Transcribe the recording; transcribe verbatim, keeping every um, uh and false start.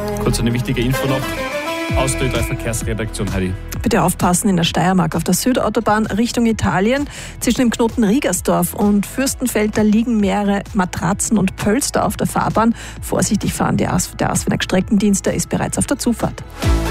Kurz eine wichtige Info noch aus der Ö drei Verkehrsredaktion, Heidi. Bitte aufpassen in der Steiermark auf der Südautobahn Richtung Italien. Zwischen dem Knoten Riegersdorf und Fürstenfeld, da liegen mehrere Matratzen und Pölster auf der Fahrbahn. Vorsichtig fahren, der Asfinag Streckendienst, der ist bereits auf der Zufahrt.